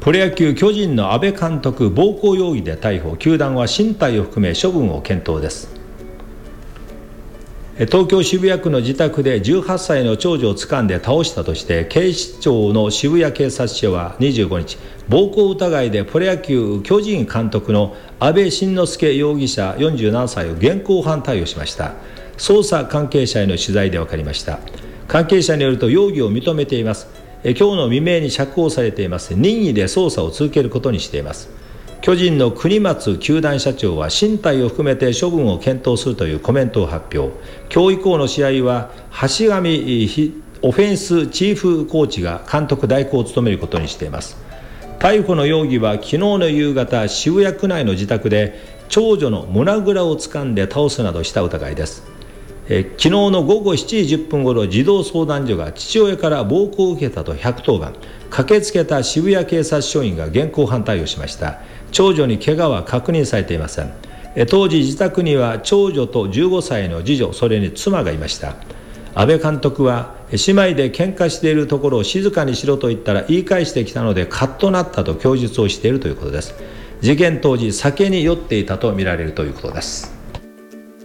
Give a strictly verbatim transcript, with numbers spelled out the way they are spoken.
プロ野球巨人の阿部監督暴行容疑で逮捕、球団は進退を含め処分を検討です。東京渋谷区の自宅でじゅうはっさいの長女を掴んで倒したとして警視庁の渋谷警察署はにじゅうごにち、暴行疑いでプロ野球巨人監督の阿部慎之助容疑者よんじゅうななさいを現行犯逮捕しました。捜査関係者への取材で分かりました。関係者によると容疑を認めています。今日の未明に釈放されています。任意で捜査を続けることにしています。巨人の国松球団社長は進退を含めて処分を検討するというコメントを発表。今日以降の試合は橋上オフェンスチーフコーチが監督代行を務めることにしています。逮捕の容疑は昨日の夕方、渋谷区内の自宅で長女の胸ぐらを掴んで倒すなどした疑いです。え昨日の午後しちじじゅっぷんごろ、児童相談所が父親から暴行を受けたとひゃくとおばん、駆けつけた渋谷警察署員が現行犯逮捕しました。長女に怪我は確認されていません。え当時自宅には長女とじゅうごさいの次女、それに妻がいました。阿部監督は姉妹で喧嘩しているところを静かにしろと言ったら言い返してきたのでカッとなったと供述をしているということです。事件当時酒に酔っていたとみられるということです。